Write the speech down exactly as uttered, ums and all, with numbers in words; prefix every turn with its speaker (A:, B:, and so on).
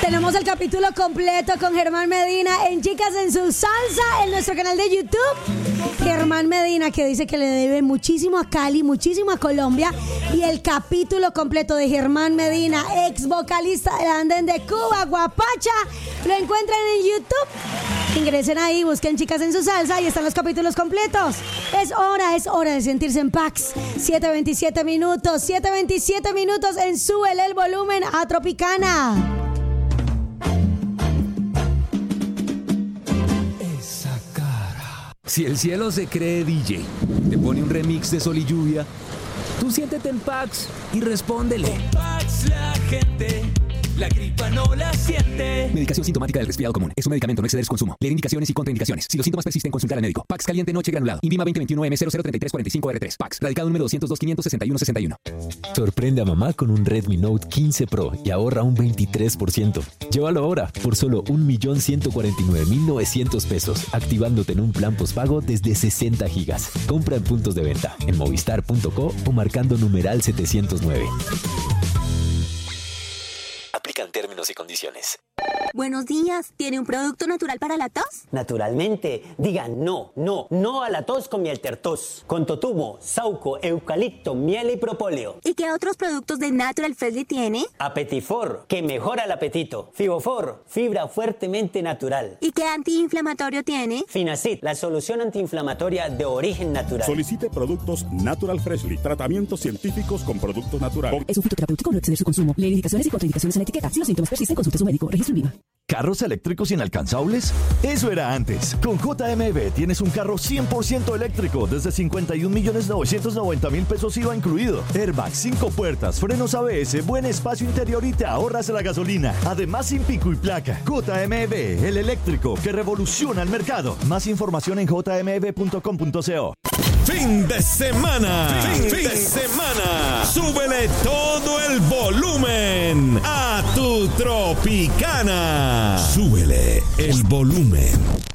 A: Tenemos el capítulo completo con Germán Medina en Chicas en su Salsa en nuestro canal de YouTube. Germán Medina, que dice que le debe muchísimo a Cali, muchísimo a Colombia. Y el capítulo completo de Germán Medina, ex vocalista del Andén de Cuba, Guapacha, lo encuentran en YouTube. Ingresen ahí, busquen Chicas en su Salsa y están los capítulos completos. Es hora, es hora de sentirse en Pax. siete veintisiete minutos, siete veintisiete minutos en Súbele el Volumen a Tropicana.
B: Si el cielo se cree D J, te pone un remix de Sol y Lluvia, tú siéntete en Pax y respóndele.
C: Con Pax la gente, la gripa no la siente.
B: Medicación sintomática del resfriado común. Es un medicamento, no exceder su consumo. Leer indicaciones y contraindicaciones. Si los síntomas persisten, consultar al médico. Pax caliente noche granulado. Invima veinte veintiuno M cero cero treinta y tres cuarenta y cinco R tres. Pax. Radicado número doscientos dos quinientos sesenta y uno sesenta y uno.
D: Sorprende a mamá con un Redmi Note quince Pro y ahorra un veintitrés por ciento. Llévalo ahora por solo un millón ciento cuarenta y nueve mil novecientos pesos, activándote en un plan postpago desde sesenta gigas. Compra en puntos de venta, en movistar punto co o marcando numeral setecientos nueve. Aplican términos y condiciones.
E: Buenos días, ¿tiene un producto natural para la tos?
F: Naturalmente, digan no, no, no a la tos con miel tertos, con totumo, sauco, eucalipto, miel y propóleo.
E: ¿Y qué otros productos de Natural Freshly tiene?
F: Apetifor, que mejora el apetito. Fibofor, fibra fuertemente natural.
E: ¿Y qué antiinflamatorio tiene?
F: Finacid, la solución antiinflamatoria de origen natural.
G: Solicite productos Natural Freshly, tratamientos científicos con productos naturales.
H: Es un fitoterapéutico, no exceder su consumo. Lee indicaciones y contraindicaciones en la etiqueta. Si los síntomas persisten, consulte a su médico. Registro en Viva.
I: ¿Carros eléctricos inalcanzables? Eso era antes. Con J M B tienes un carro cien por ciento eléctrico desde cincuenta y un millones novecientos noventa mil pesos I V A incluido. Airbag, cinco puertas, frenos A B S, buen espacio interior y te ahorras la gasolina. Además sin pico y placa. J M B, el eléctrico que revoluciona el mercado. Más información en j m b punto com punto co.
J: Fin de semana. Fin, fin de semana. Súbele todo el volumen a tu Tropicana. Súbele el volumen.